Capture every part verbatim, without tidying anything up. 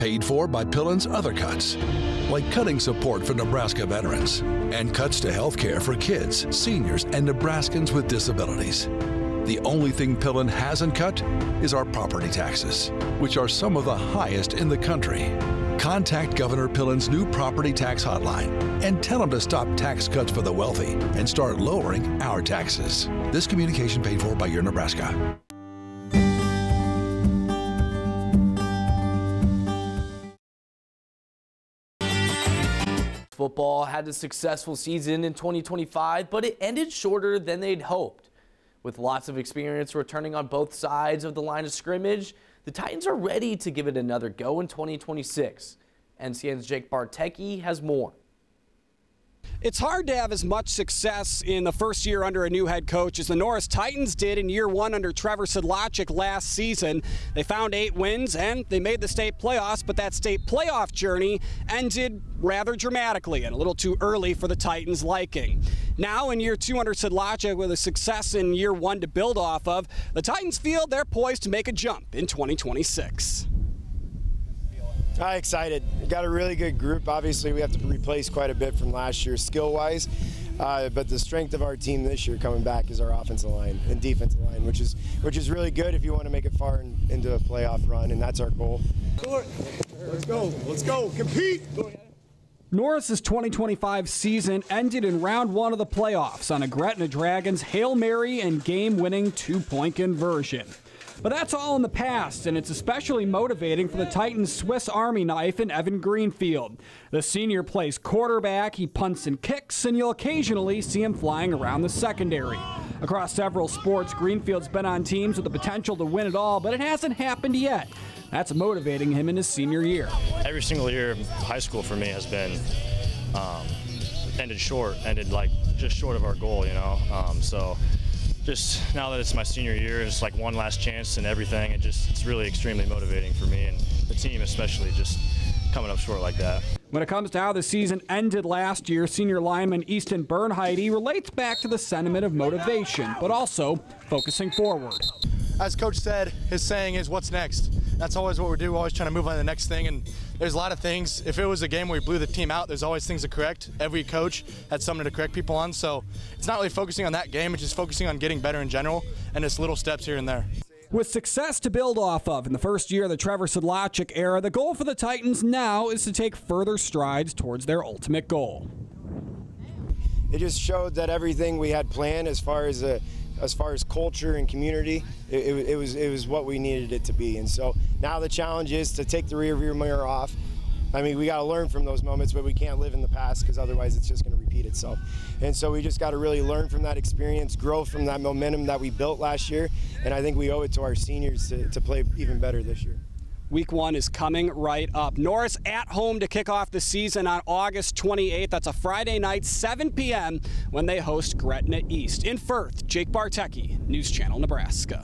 Paid for by Pillen's other cuts, like cutting support for Nebraska veterans and cuts to health care for kids, seniors, and Nebraskans with disabilities. The only thing Pillen hasn't cut is our property taxes, which are some of the highest in the country. Contact Governor Pillen's new property tax hotline and tell him to stop tax cuts for the wealthy and start lowering our taxes. This communication paid for by Your Nebraska. Football had a successful season in twenty twenty-five, but it ended shorter than they'd hoped. With lots of experience returning on both sides of the line of scrimmage, the Titans are ready to give it another go in twenty twenty-six. N C N's Jake Bartecki has more. It's hard to have as much success in the first year under a new head coach as the Norris Titans did in year one under Trevor Sedlacek last season. They found eight wins and they made the state playoffs, but that state playoff journey ended rather dramatically and a little too early for the Titans' liking. Now in year two under Sedlacek, with a success in year one to build off of, the Titans feel they're poised to make a jump in twenty twenty-six. I'm excited. We got a really good group. Obviously, we have to replace quite a bit from last year skill-wise, uh, but the strength of our team this year coming back is our offensive line and defensive line, which is which is really good if you want to make it far in, into a playoff run, and that's our goal. Let's go. Let's go. Compete. Norris's twenty twenty-five season ended in round one of the playoffs on a Gretna Dragons Hail Mary and game-winning two-point conversion. But that's all in the past, and it's especially motivating for the Titans' Swiss Army knife in Evan Greenfield. The senior plays quarterback, he punts and kicks, and you'll occasionally see him flying around the secondary. Across several sports, Greenfield's been on teams with the potential to win it all, but it hasn't happened yet. That's motivating him in his senior year. Every single year of high school for me has been um, ended short, ended like just short of our goal, you know. Um, so. Just now that it's my senior year, it's like one last chance and everything. It just it's really extremely motivating for me and the team, especially just coming up short like that. When it comes to how the season ended last year, senior lineman Easton Bernheide relates back to the sentiment of motivation, but also focusing forward. As Coach said, his saying is, what's next? That's always what we do. We're always trying to move on to the next thing, and there's a lot of things. If it was a game where we blew the team out, there's always things to correct. Every coach had something to correct people on, so it's not really focusing on that game. It's just focusing on getting better in general, and it's little steps here and there. With success to build off of in the first year of the Trevor Sedlacek era, the goal for the Titans now is to take further strides towards their ultimate goal. It just showed that everything we had planned as far as a as far as culture and community, it, it, it was it was what we needed it to be. And so now the challenge is to take the rearview mirror off. I mean, we got to learn from those moments, but we can't live in the past because otherwise it's just going to repeat itself. And so we just got to really learn from that experience, grow from that momentum that we built last year, and I think we owe it to our seniors to, to play even better this year. Week one is coming right up. Norris at home to kick off the season on August twenty-eighth. That's a Friday night, seven p.m. when they host Gretna East. In Firth, Jake Bartecki, News Channel Nebraska.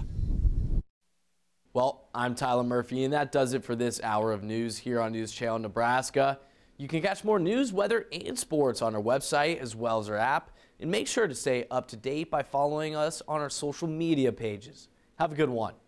Well, I'm Tyler Murphy, and that does it for this hour of news here on News Channel Nebraska. You can catch more news, weather, and sports on our website as well as our app. And make sure to stay up to date by following us on our social media pages. Have a good one.